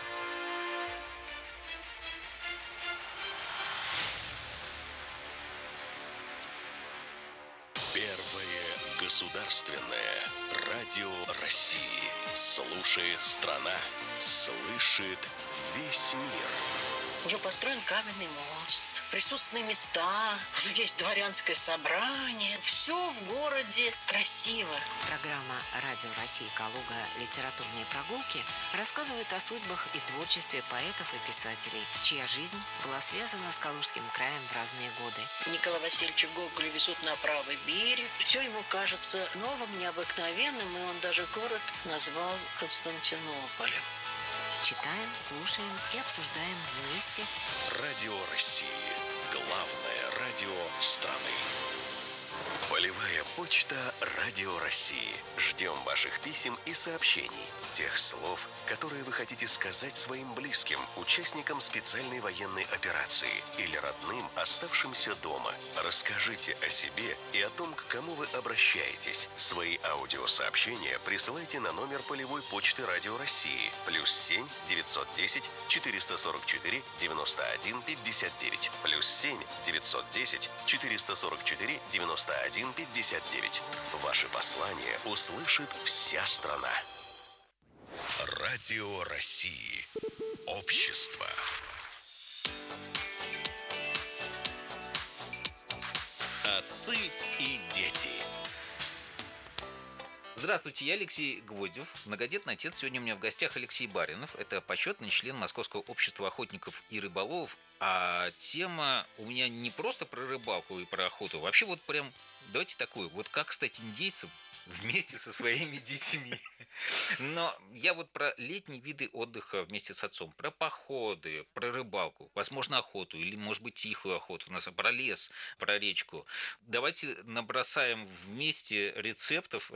Первое государственное радио России. Слушает страна, слышит весь мир. Уже построен каменный мост, присутственные места, уже есть дворянское собрание. Все в городе красиво. Программа «Радио России Калуга. Литературные прогулки» рассказывает о судьбах и творчестве поэтов и писателей, чья жизнь была связана с Калужским краем в разные годы. Николая Васильевича Гоголя везут на правый берег. Все ему кажется новым, необыкновенным, и он даже город назвал Константинополем. Читаем, слушаем и обсуждаем вместе. Радио России. Главное радио страны. Полевая почта Радио России. Ждем ваших писем и сообщений. Тех слов, которые вы хотите сказать своим близким, участникам специальной военной операции или родным, оставшимся дома. Расскажите о себе и о том, к кому вы обращаетесь. Свои аудиосообщения присылайте на номер полевой почты Радио России +7 910 444 91 59 +7 910 444 91 59. Ваши послания услышит вся страна. Радио России. Общество. Отцы и дети. Здравствуйте, я Алексей Гвоздев, многодетный отец. Сегодня у меня в гостях Алексей Баринов. Это почетный член Московского общества охотников и рыболовов. А тема у меня не просто про рыбалку и про охоту. Вообще вот прям, давайте такую. Вот как стать индейцем вместе со своими детьми. Но я вот про летние виды отдыха вместе с отцом, про походы, про рыбалку, возможно, охоту, или, может быть, тихую охоту, у нас про лес, про речку. Давайте набросаем вместе рецептов,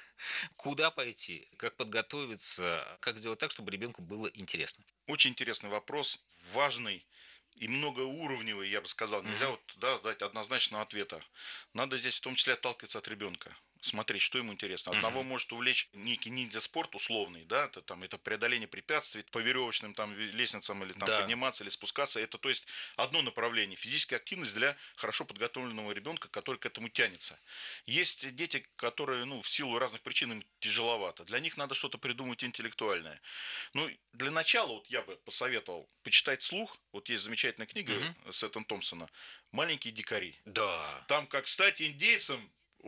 куда пойти, как подготовиться, как сделать так, чтобы ребенку было интересно. Очень интересный вопрос, важный и многоуровневый, я бы сказал. Нельзя дать однозначного ответа. Надо здесь в том числе отталкиваться от ребенка. Смотреть, что ему интересно. Одного может увлечь некий ниндзя-спорт условный, да, это преодоление препятствий по веревочным лестницам или подниматься, или спускаться. Это, то есть, одно направление. Физическая активность для хорошо подготовленного ребенка, который к этому тянется. Есть дети, которые, в силу разных причин им тяжеловато. Для них надо что-то придумать интеллектуальное. Для начала, я бы посоветовал почитать вслух. Вот есть замечательная книга Сеттон Томпсона «Маленькие дикари». Да. Там, как стать индейцем,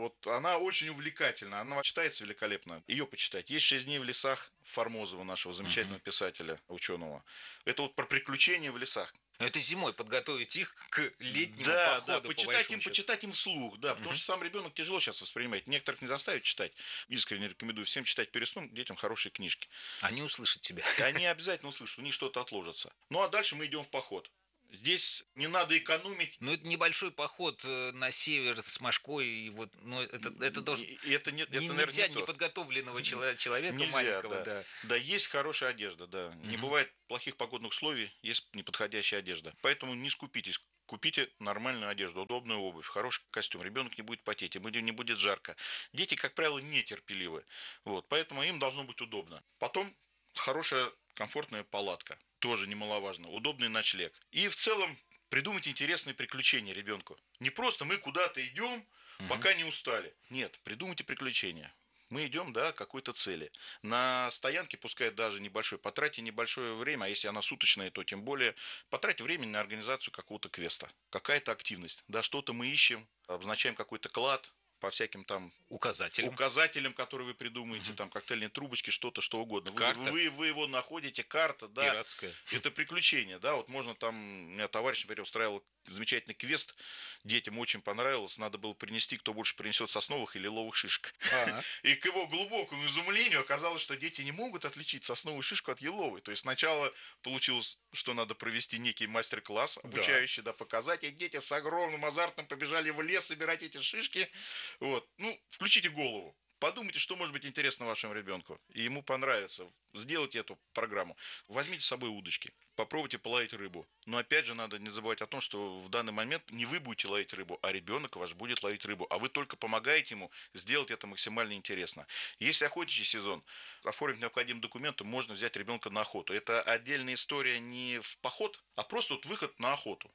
она очень увлекательна, она читается великолепно. Ее почитать. Есть «6 дней в лесах» Формозова, нашего замечательного писателя, ученого. Это про приключения в лесах. Это зимой подготовить их к летнему походу. Да, почитать им вслух, да, потому что сам ребенок тяжело сейчас воспринимает. Некоторых не заставить читать. Искренне рекомендую всем читать перед сном детям хорошие книжки. Они услышат тебя. Они обязательно услышат, у них что-то отложится. А дальше мы идем в поход. Здесь не надо экономить. Это небольшой поход на север с мошкой. Это должен... Нельзя неподготовленного человека нельзя, маленького. Да, есть хорошая одежда, да. Не бывает плохих погодных условий, есть неподходящая одежда. Поэтому не скупитесь. Купите нормальную одежду, удобную обувь, хороший костюм. Ребенок не будет потеть, ему не будет жарко. Дети, как правило, нетерпеливы. Поэтому им должно быть удобно. Потом хорошая, комфортная палатка. Тоже немаловажно. Удобный ночлег. И в целом придумайте интересные приключения ребенку. Не просто мы куда-то идем, пока не устали. Нет, придумайте приключения. Мы идем, к какой-то цели. На стоянке, пускай даже небольшой, потратьте небольшое время, а если она суточная, то тем более, потратьте время на организацию какого-то квеста. Какая-то активность. что-то мы ищем, обозначаем какой-то клад, по всяким указателям, которые вы придумаете, коктейльные трубочки, что-то, что угодно. Вы его находите, карта, пиратская. Это приключение, можно у меня товарищ, например, устраивал замечательный квест, детям очень понравилось, надо было принести, кто больше принесет сосновых и лиловых шишек. И к его глубокому изумлению оказалось, что дети не могут отличить сосновую шишку от еловой. То есть сначала получилось, что надо провести некий мастер-класс, обучающий, показать, и дети с огромным азартом побежали в лес собирать эти шишки. Включите голову. Подумайте, что может быть интересно вашему ребенку, и ему понравится. Сделайте эту программу. Возьмите с собой удочки, попробуйте половить рыбу. Но опять же, надо не забывать о том, что в данный момент не вы будете ловить рыбу, а ребенок ваш будет ловить рыбу. А вы только помогаете ему сделать это максимально интересно. Если охотничий сезон, оформить необходимые документы, можно взять ребенка на охоту. Это отдельная история не в поход, а просто выход на охоту.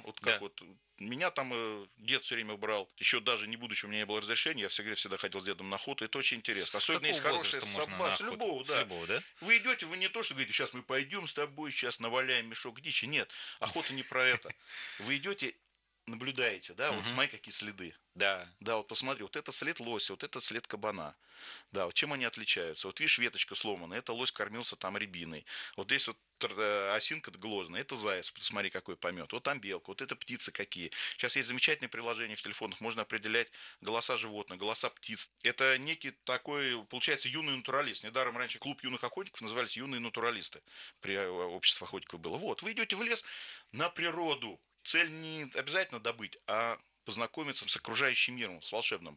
Меня дед все время брал, еще даже не будучи, у меня не было разрешения, я всегда ходил с дедом на охоту, это очень интересно. Особенно есть хорошая собака, с любого, да. Вы идете, вы не то, что говорите, сейчас мы пойдем с тобой, сейчас наваляем мешок дичи, нет, охота не про это. Вы идете, наблюдаете, смотри, какие следы. Да, посмотри, это след лося, это след кабана. Чем они отличаются? Видишь, веточка сломана, это лось кормился там рябиной. Здесь осинка глозная, это заяц, посмотри, какой помет. Там белка, это птицы какие. Сейчас есть замечательные приложения в телефонах, можно определять голоса животных, голоса птиц. Это некий такой, получается, юный натуралист. Недаром раньше клуб юных охотников назывались юные натуралисты. При обществе охотников было. Вы идете в лес на природу. Цель не обязательно добыть, а познакомиться с окружающим миром, с волшебным.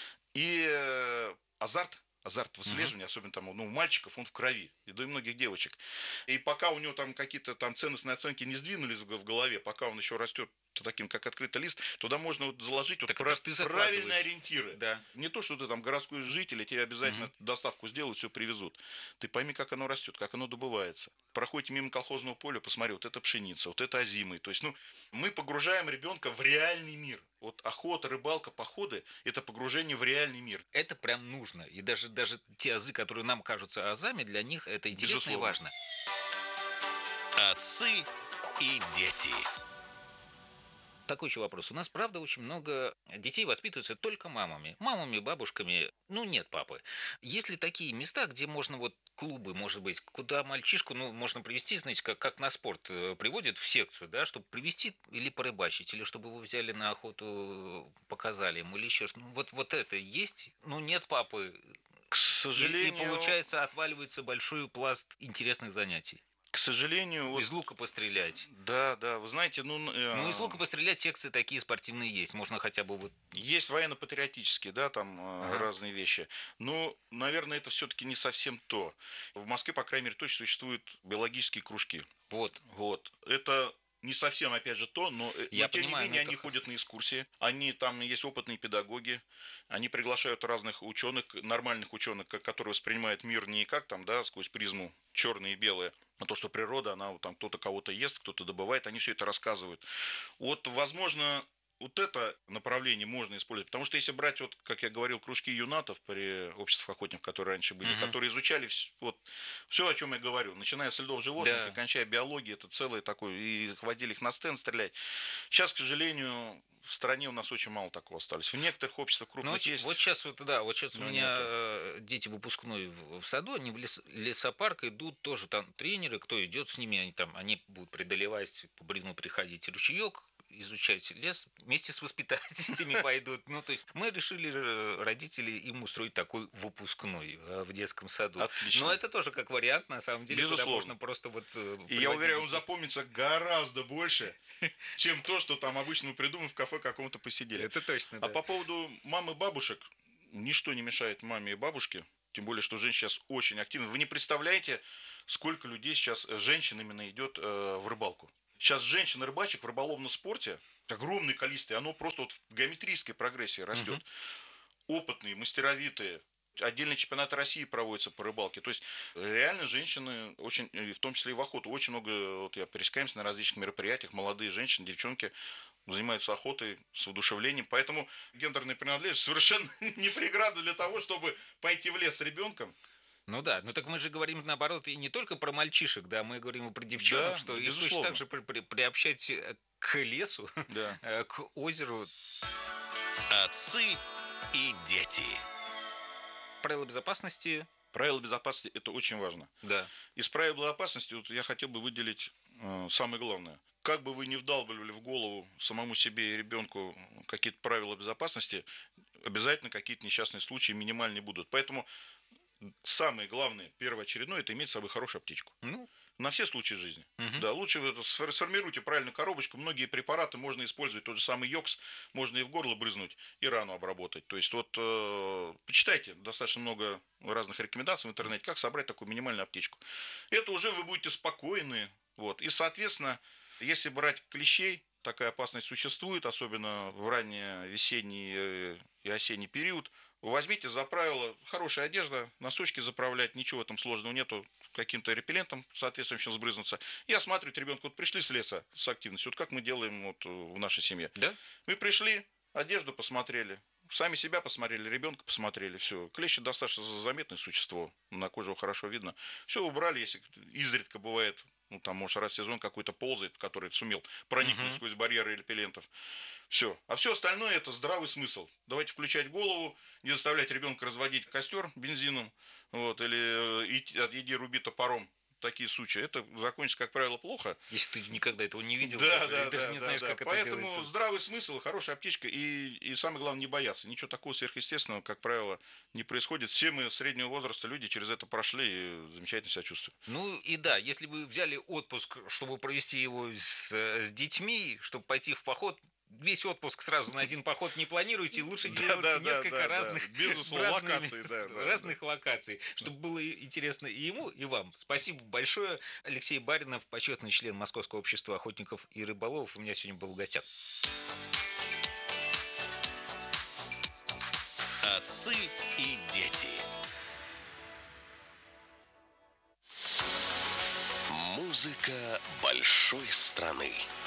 И азарт выслеживания, особенно у мальчиков, он в крови, и у многих девочек. И пока у него какие-то ценностные оценки не сдвинулись в голове, пока он еще растет таким, как открытый лист, туда можно заложить правильные ориентиры. Да. Не то, что ты городской житель, и тебе обязательно доставку сделают, все привезут. Ты пойми, как оно растет, как оно добывается. Проходите мимо колхозного поля, посмотри, это пшеница, это озимый. То есть, мы погружаем ребенка в реальный мир. Охота, рыбалка, походы – это погружение в реальный мир. Это прям нужно. И даже те азы, которые нам кажутся азами, для них это интересно и важно. Отцы и дети. такой еще вопрос. У нас, правда, очень много детей воспитываются только мамами. Мамами, бабушками. Нет папы. Есть ли такие места, где можно клубы, может быть, куда мальчишку, можно привести, знаете, как на спорт приводят в секцию, да, чтобы привести или порыбачить, или чтобы его взяли на охоту, показали ему, или еще что-то. Вот это есть? Нет папы. К сожалению... И получается, отваливается большой пласт интересных занятий. К сожалению... Из лука пострелять. Да, вы знаете, из лука пострелять секции такие спортивные есть. Можно хотя бы Есть военно-патриотические, да, там разные вещи. Но, наверное, это все-таки не совсем то. В Москве, по крайней мере, точно существуют биологические кружки. Вот. Это... Не совсем, опять же, то, но тем не менее, они ходят на экскурсии, там есть опытные педагоги, они приглашают разных ученых, нормальных ученых, которые воспринимают мир не как там, да, сквозь призму черное и белое, а то, что природа, она там кто-то кого-то ест, кто-то добывает, они все это рассказывают. Возможно, это направление можно использовать, потому что если брать, как я говорил, кружки юнатов при обществах охотников, которые раньше были, которые изучали все, о чем я говорю, начиная с следов животных и кончая биологией, это целое такое, и водили их на стенд стрелять. Сейчас, к сожалению, в стране у нас очень мало такого осталось. В некоторых обществах крупных есть. Сейчас у меня дети выпускной в саду, они в лесопарк идут, тоже там тренеры, кто идет с ними, они будут преодолевать, по Брину приходить ручеек, изучать лес, вместе с воспитателями пойдут. То есть мы решили, родители, им устроить такой выпускной в детском саду. Отлично. Но это тоже как вариант, на самом деле. Безусловно. Можно просто И я уверен, он запомнится гораздо больше, чем то, что там обычно мы придумаем в кафе каком-то посидели. Это точно, да. А по поводу мам и бабушек, ничто не мешает маме и бабушке, тем более, что женщина сейчас очень активна. Вы не представляете, сколько людей сейчас, женщин именно идет в рыбалку. Сейчас женщин-рыбачек в рыболовном спорте огромное количество, оно просто в геометрической прогрессии растет. Опытные, мастеровитые. Отдельные чемпионаты России проводятся по рыбалке. То есть реально женщины, очень, в том числе и в охоту, очень много, я пересекаемся на различных мероприятиях, молодые женщины, девчонки занимаются охотой с воодушевлением. Поэтому гендерная принадлежность совершенно не преграда для того, чтобы пойти в лес с ребенком. Так мы же говорим наоборот и не только про мальчишек, да, мы говорим и про девчонок, что их точно так же приобщать к лесу, к озеру. Отцы и дети. Правила безопасности. Правила безопасности – это очень важно. Да. Из правил безопасности я хотел бы выделить самое главное. Как бы вы ни вдалбливали в голову самому себе и ребенку какие-то правила безопасности, обязательно какие-то несчастные случаи минимальные будут. Поэтому самое главное, первоочередное, это иметь с собой хорошую аптечку. На все случаи жизни. Да, лучше сформируйте правильную коробочку. Многие препараты можно использовать. Тот же самый йокс можно и в горло брызнуть, и рану обработать. То есть, почитайте достаточно много разных рекомендаций в интернете, как собрать такую минимальную аптечку. Это уже вы будете спокойны. И, соответственно, если брать клещей, такая опасность существует, особенно в ранний весенний и осенний период. Возьмите за правило хорошая одежда, носочки заправлять, ничего в этом сложного нету, каким-то репеллентом соответствующим сбрызнуться. И осматривать ребенка. Пришли с леса с активностью, как мы делаем в нашей семье. Да? Мы пришли, одежду посмотрели, сами себя посмотрели, ребенка посмотрели, все. Клещи достаточно заметное существо, на коже его хорошо видно. Все убрали, если изредка бывает, может, раз в сезон какой-то ползает, который сумел проникнуть сквозь барьеры репеллентов. Все. А все остальное – это здравый смысл. Давайте включать голову, не заставлять ребенка разводить костер бензином, или иди руби топором. Такие случаи. Это закончится, как правило, плохо. Если ты никогда этого не видел, даже не знаешь, как это Поэтому делается. Здравый смысл, хорошая аптечка и самое главное, не бояться. Ничего такого сверхъестественного, как правило, не происходит. Все мы среднего возраста люди через это прошли и замечательно себя чувствуем. Если вы взяли отпуск, чтобы провести его с детьми, чтобы пойти в поход, весь отпуск сразу на один поход не планируйте, лучше делайте несколько разных локаций, чтобы было интересно и ему, и вам. Спасибо большое. Алексей Баринов, почетный член Московского общества охотников и рыболовов, у меня сегодня был в гостях. Отцы и дети. Музыка большой страны.